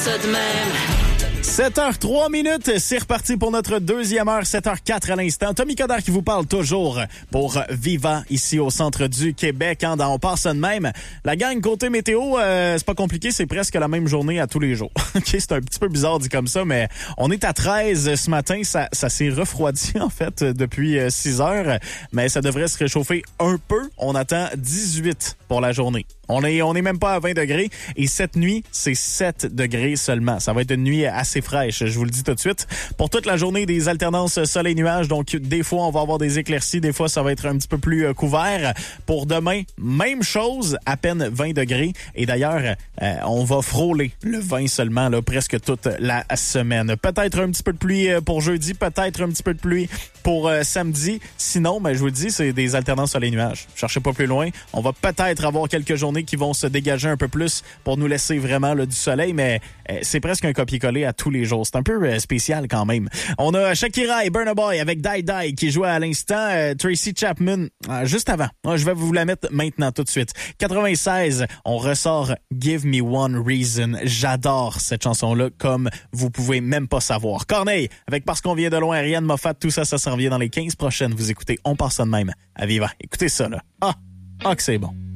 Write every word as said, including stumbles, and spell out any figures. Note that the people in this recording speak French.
ça de même. sept heures trois minutes, c'est reparti pour notre deuxième heure, sept heures quatre à l'instant. Tommy Coderre qui vous parle toujours pour Viva, ici au centre du Québec. Hein, dans On passe ça de même. La gang côté météo, euh, c'est pas compliqué, c'est presque la même journée à tous les jours. OK, c'est un petit peu bizarre dit comme ça, mais on est à treize ce matin. Ça, ça s'est refroidi, en fait, depuis six heures, mais ça devrait se réchauffer un peu. On attend dix-huit pour la journée. On est, on est même pas à vingt degrés et cette nuit, c'est sept degrés seulement. Ça va être une nuit assez fraîche, je vous le dis tout de suite. Pour toute la journée, des alternances soleil-nuages. Donc, des fois, on va avoir des éclaircies. Des fois, ça va être un petit peu plus euh, couvert. Pour demain, même chose, à peine vingt degrés. Et d'ailleurs, euh, on va frôler le vingt seulement, là, presque toute la semaine. Peut-être un petit peu de pluie pour jeudi, peut-être un petit peu de pluie pour euh, samedi. Sinon, ben, je vous le dis, c'est des alternances soleil-nuages. Cherchez pas plus loin. On va peut-être avoir quelques journées qui vont se dégager un peu plus pour nous laisser vraiment là, du soleil, mais euh, c'est presque un copier-coller à tous les jours. C'est un peu euh, spécial quand même. On a Shakira et Burna Boy avec Die Die qui jouait à l'instant. Euh, Tracy Chapman, euh, juste avant. Ah, je vais vous la mettre maintenant, tout de suite. quatre-vingt-seize, on ressort Give Me One Reason. J'adore cette chanson-là, comme vous pouvez même pas savoir. Corneille, avec Parce qu'on vient de loin, Ariane Moffat, tout ça, ça s'en vient dans les quinze prochaines. Vous écoutez On passe ça de même à Viva. Écoutez ça, là. Ah, ah que c'est bon.